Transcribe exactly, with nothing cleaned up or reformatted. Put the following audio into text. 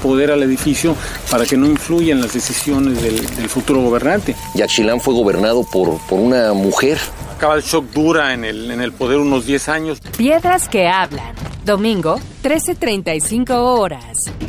poder al edificio para que no influya en las decisiones del, del futuro gobernante. Yaxchilán fue gobernado por, por una mujer. Cabal Shock dura en el, en el poder unos diez años. Piedras que hablan. Domingo, trece treinta y cinco horas.